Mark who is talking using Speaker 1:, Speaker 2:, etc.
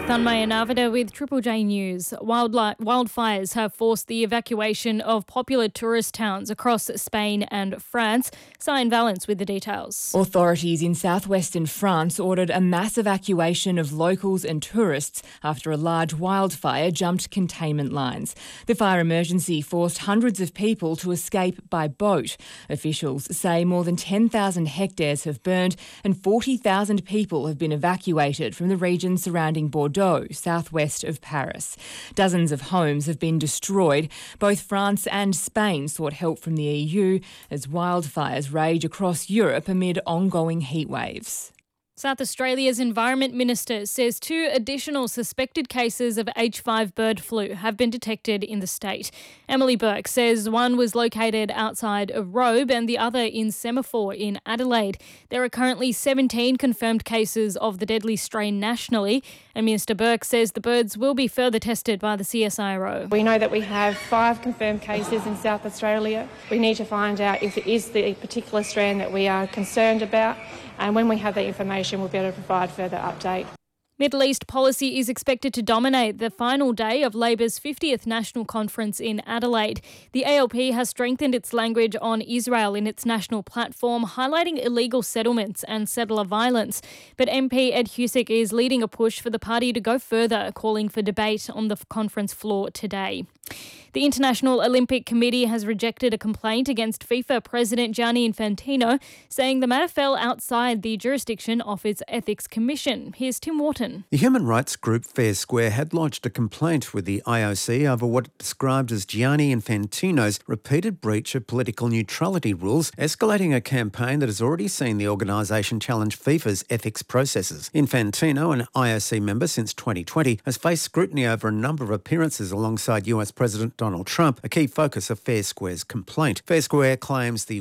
Speaker 1: Thanmaya Navida with Triple J News. Wildfires have forced the evacuation of popular tourist towns across Spain and France. Cyan Valence with the details.
Speaker 2: Authorities in southwestern France ordered a mass evacuation of locals and tourists after a large wildfire jumped containment lines. The fire emergency forced hundreds of people to escape by boat. Officials say more than 10,000 hectares have burned and 40,000 people have been evacuated from the region surrounding Bordeaux, southwest of Paris. Dozens of homes have been destroyed. Both France and Spain sought help from the EU as wildfires rage across Europe amid ongoing heat waves.
Speaker 1: South Australia's Environment Minister says 2 additional suspected cases of H5 bird flu have been detected in the state. Emily Burke says one was located outside of Robe and the other in Semaphore in Adelaide. There are currently 17 confirmed cases of the deadly strain nationally, and Minister Burke says the birds will be further tested by the CSIRO.
Speaker 3: We know that we have 5 confirmed cases in South Australia. We need to find out if it is the particular strand that we are concerned about, and when we have that information, we'll be able to provide further update.
Speaker 1: Middle East policy is expected to dominate the final day of Labor's 50th National Conference in Adelaide. The ALP has strengthened its language on Israel in its national platform, highlighting illegal settlements and settler violence. But MP Ed Husic is leading a push for the party to go further, calling for debate on the conference floor today. The International Olympic Committee has rejected a complaint against FIFA President Gianni Infantino, saying the matter fell outside the jurisdiction of its Ethics Commission. Here's Tim Wharton.
Speaker 4: The human rights group Fair Square had lodged a complaint with the IOC over what it described as Gianni Infantino's repeated breach of political neutrality rules, escalating a campaign that has already seen the organisation challenge FIFA's ethics processes. Infantino, an IOC member since 2020, has faced scrutiny over a number of appearances alongside US President Donald Trump, a key focus of Fair Square's complaint. Fair Square claims the